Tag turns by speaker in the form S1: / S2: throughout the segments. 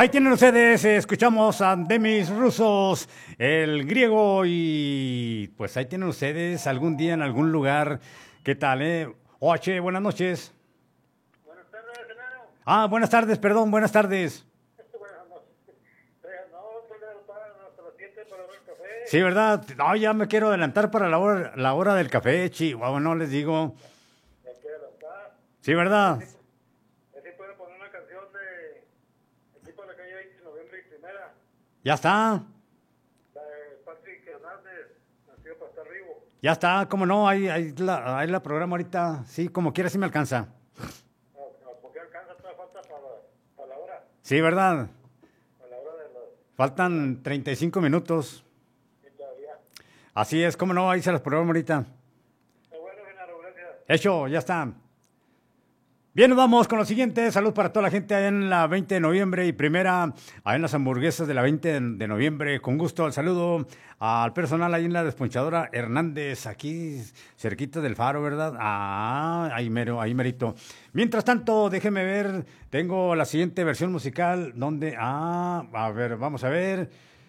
S1: Ahí tienen ustedes, escuchamos a Demis Rusos, el griego, y pues ahí tienen ustedes algún día en algún lugar. ¿Qué tal, Oche, buenas noches.
S2: Buenas tardes, enano.
S1: Buenas tardes, perdón, buenas tardes.
S2: Buenas noches. No, hasta las 7 para ver el café.
S1: Sí, ¿verdad? No, ya me quiero adelantar para la hora del café, Chihuahua, no les digo.
S2: Ya hay que adelantar.
S1: Sí, ¿verdad?
S2: Así puede poner una canción de El tipo de la calle 20 de noviembre y primera.
S1: Ya está,
S2: La de Patrick Hernández, nacido para estar vivo.
S1: ya está, cómo no, ahí la programa ahorita, sí, como quiera, sí me alcanza.
S2: Porque alcanza, todavía falta para la hora.
S1: Sí, ¿verdad?
S2: Para la hora de los.
S1: Faltan 35 minutos.
S2: Y todavía.
S1: Así es, cómo no, ahí se las programa ahorita.
S2: Bueno, Genaro, gracias.
S1: Hecho, ya está. Bien, nos vamos con lo siguiente. Salud para toda la gente allá en la 20 de noviembre y primera, allá en las hamburguesas de la 20 de noviembre. Con gusto, el saludo al personal ahí en la desponchadora Hernández, aquí cerquita del Faro, ¿verdad? Ahí mero, ahí merito. Mientras tanto, déjeme ver, tengo la siguiente versión musical donde, a ver, vamos a ver.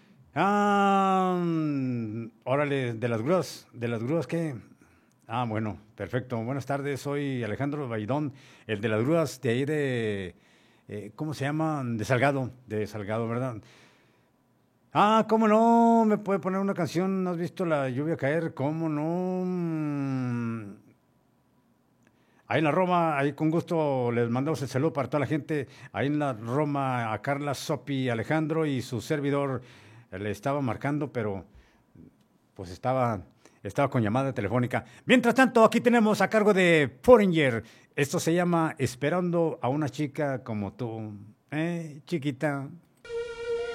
S1: Órale, de las grúas, ¿qué? Bueno, perfecto. Buenas tardes, soy Alejandro Baidón, el de las grúas de ahí ¿cómo se llama? De Salgado, ¿verdad? ¿Cómo no? ¿Me puede poner una canción? ¿No has visto la lluvia caer? ¿Cómo no? Ahí en la Roma, ahí con gusto les mandamos el saludo para toda la gente. Ahí en la Roma, a Carla, Sopi, Alejandro y su servidor le estaba marcando, pero pues estaba con llamada telefónica. Mientras tanto, aquí tenemos a cargo de Foreigner. Esto se llama Esperando a una chica como tú. Chiquita.